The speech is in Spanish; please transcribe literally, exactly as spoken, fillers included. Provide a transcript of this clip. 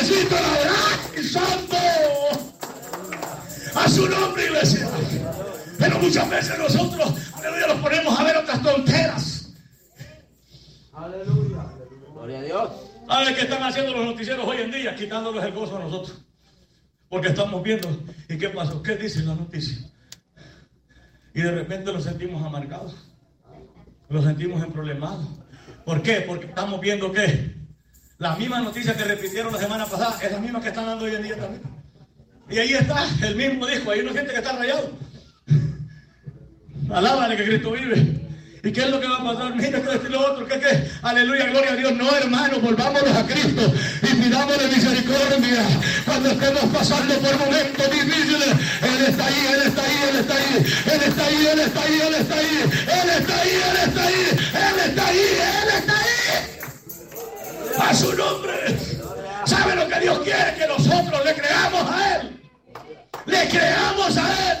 necesito adorar, mi santo. A su nombre, iglesia. Pero muchas veces nosotros, aleluya, nos ponemos a ver otras tonteras. Aleluya. Gloria a Dios. ¿Sabe qué están haciendo los noticieros hoy en día? Quitándoles el gozo a nosotros. Porque estamos viendo. ¿Y qué pasó? ¿Qué dicen las noticias? Y de repente los sentimos amargados. Los sentimos emproblemados. ¿Por qué? Porque estamos viendo que las mismas noticias que repitieron la semana pasada es las mismas que están dando hoy en día también. Y ahí está, el mismo disco. Hay una gente que está rayado. Alábale que Cristo vive. ¿Y qué es lo que va a pasar? Mira que esto y lo otro. ¿Qué, qué? Aleluya, gloria a Dios. No, hermanos, volvámonos a Cristo y pidámosle misericordia. Cuando estemos pasando por momentos difíciles, Él está ahí, Él está ahí, Él está ahí. Él está ahí, Él está ahí, Él está ahí. Él está ahí, Él está ahí. Él está ahí, Él está ahí. A su nombre. ¿Sabe lo que Dios quiere? Que nosotros le creamos a Él. Le creamos a Él.